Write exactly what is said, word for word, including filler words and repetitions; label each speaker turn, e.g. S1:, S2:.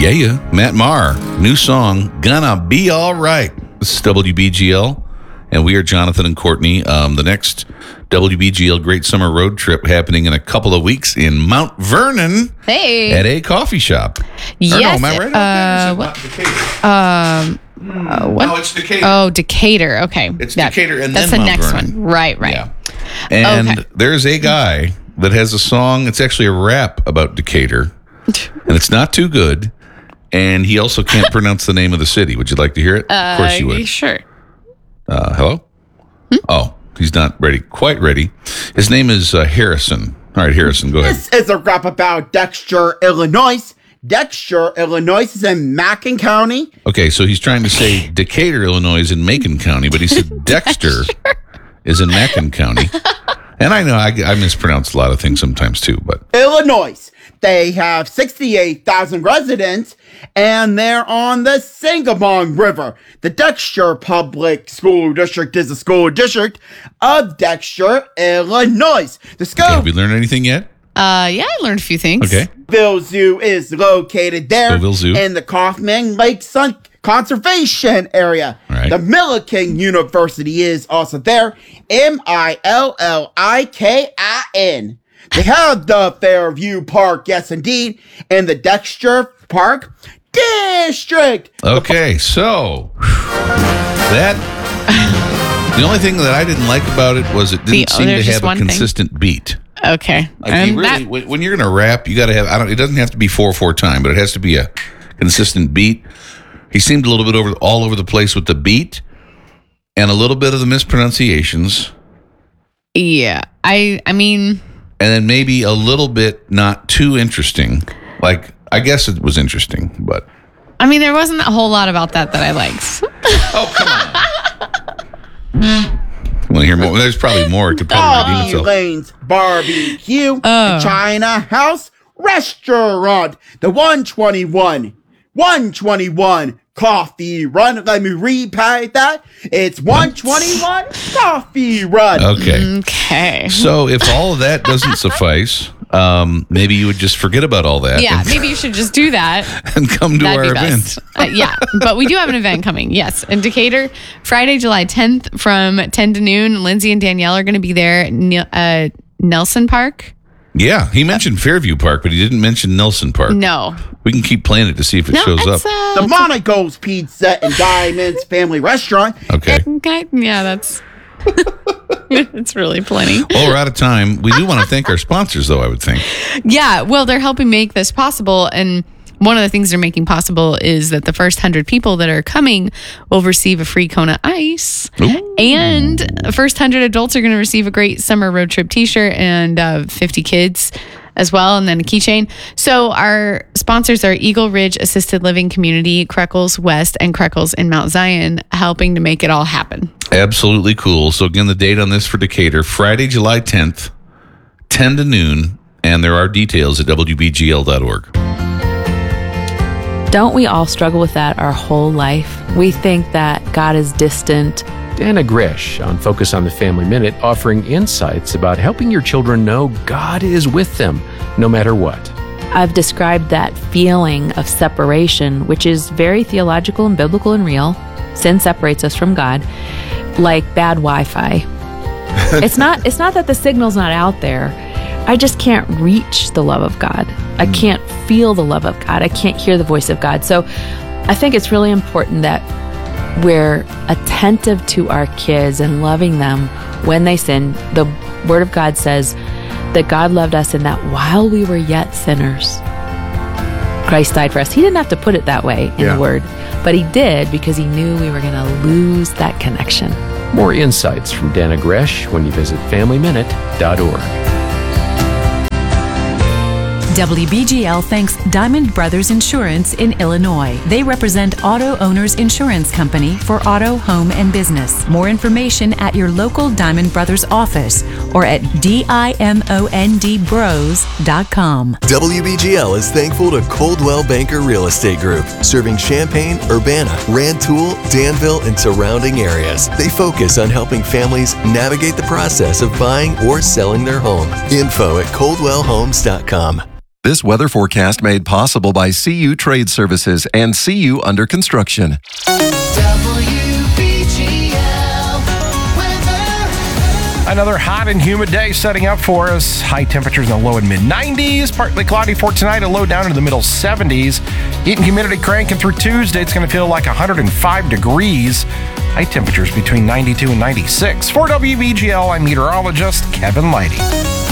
S1: Yeah, yeah. Matt Maher, new song, Gonna Be All Right. This is W B G L, and we are Jonathan and Courtney. Um, the next W B G L Great Summer Road Trip happening in a couple of weeks in Mount Vernon.
S2: Hey.
S1: At a coffee shop.
S2: Yes.
S1: Or no, am I right?
S2: Uh,
S1: Or is it
S2: what? Um, uh, what?
S1: No, it's Decatur.
S2: Oh, Decatur. Okay.
S1: It's
S2: That-
S1: Decatur and
S2: That's
S1: then
S2: the
S1: Mount
S2: next
S1: Vernon.
S2: one. Right, right.
S1: Yeah. And
S2: Okay.
S1: there's a guy that has a song. It's actually a rap about Decatur, and it's not too good. And he also can't pronounce the name of the city. Would you like to hear it?
S2: Uh,
S1: of course you would.
S2: Sure.
S1: Uh, hello? Hmm? Oh, he's not ready. Quite ready. His name is uh, Harrison. All right, Harrison, go ahead.
S3: This is a rap about Dexter, Illinois. Dexter, Illinois is in Macon County.
S1: Okay, so he's trying to say Decatur, Illinois is in Macon County, but he said Dexter is in Macon County. And I know I, I mispronounce a lot of things sometimes too, but
S3: Illinois. They have sixty-eight thousand residents, and they're on the Sangamon River. The Dexter Public School District is a school district of Dexter, Illinois. The
S1: okay, have
S3: Scoville
S1: we learned anything yet?
S2: Uh, yeah, I learned a few things.
S1: Okay.
S3: Zoo is located there
S1: Scoville Zoo.
S3: in the Kaufman Lake Sun Conservation Area.
S1: Right.
S3: The Millikin University is also there. M I L L I K I N. They have the Fairview Park, yes indeed, and the Dexter Park District.
S1: Okay, so that the only thing that I didn't like about it was it didn't
S2: The-
S1: seem to
S2: there's just
S1: have a
S2: one thing?
S1: consistent beat.
S2: Okay.
S1: Like you
S2: And
S1: really,
S2: that,
S1: when when you're gonna rap, you got to have. I don't. It doesn't have to be four four time, but it has to be a consistent beat. He seemed a little bit over all over the place with the beat, and a little bit of the mispronunciations,
S2: yeah. I, I mean,
S1: and then maybe a little bit not too interesting. Like I guess it was interesting, but
S2: I mean, there wasn't a whole lot about that that I liked.
S1: oh come on. Want to hear more? There's probably more. It could probably redeem
S3: Bobby
S1: itself.
S3: Lane's Barbecue
S2: Oh.
S3: China House Restaurant. The one twenty-one. one twenty-one Coffee Run. Let me repeat that. It's one twenty-one Coffee Run.
S1: Okay.
S2: Okay.
S1: So if all of that doesn't suffice, um, maybe you would just forget about all that.
S2: Yeah,
S1: and,
S2: maybe you should just do that.
S1: and come to
S2: That'd
S1: our
S2: be
S1: event.
S2: best. Uh, yeah, but we do have an event coming. Yes, in Decatur, Friday, July tenth from ten to noon. Lindsay and Danielle are going to be there. Ne- uh, Nelson Park.
S1: Yeah, he mentioned Fairview Park, but he didn't mention Nelson Park.
S2: No,
S1: We can keep playing it to see if it
S2: no,
S1: shows up.
S2: it's, uh,
S3: The Monaco's Pizza and Diamonds Family Restaurant.
S1: Okay.
S2: okay. Yeah, that's it's really plenty.
S1: Well, we're out of time. We do want to thank our sponsors, though, I would think.
S2: Yeah, well, they're helping make this possible, and one of the things they're making possible is that the first hundred people that are coming will receive a free Kona Ice,
S1: Ooh.
S2: and the first hundred adults are going to receive a great summer road trip T-shirt, and uh, fifty kids as well, and then a keychain. So our sponsors are Eagle Ridge Assisted Living Community, Creckles West, and Creckles in Mount Zion, helping to make it all happen.
S1: Absolutely cool. So, again, the date on this for Decatur, Friday, July tenth, ten to noon, and there are details at W B G L dot org.
S4: Don't we all struggle with that our whole life? We think that God is distant.
S5: Dana Gresh on Focus on the Family Minute, offering insights about helping your children know God is with them no matter what.
S4: I've described that feeling of separation, which is very theological and biblical and real. Sin separates us from God, like bad Wi-Fi. It's not it's not that the signal's not out there. I just can't reach the love of God. I can't feel the love of God. I can't hear the voice of God. So I think it's really important that we're attentive to our kids and loving them when they sin. The Word of God says that God loved us and that while we were yet sinners, Christ died for us. He didn't have to put it that way in
S5: Yeah.
S4: the Word, but he did because he knew we were going to lose that connection.
S5: More insights from Dana Gresh when you visit family minute dot org.
S6: W B G L thanks Diamond Brothers Insurance in Illinois. They represent Auto Owners Insurance Company for auto, home, and business. More information at your local Diamond Brothers office or at diamond bros dot com.
S7: W B G L is thankful to Coldwell Banker Real Estate Group, serving Champaign, Urbana, Rantoul, Danville, and surrounding areas. They focus on helping families navigate the process of buying or selling their home. Info at coldwell homes dot com.
S8: This weather forecast made possible by C U Trade Services and C U Under Construction.
S9: Another hot and humid day setting up for us. High temperatures in the low and mid nineties. Partly cloudy for tonight, a low down into the middle seventies. Heat and humidity cranking through Tuesday. It's going to feel like one hundred five degrees. High temperatures between ninety-two and ninety-six. For W B G L, I'm meteorologist Kevin Lighty.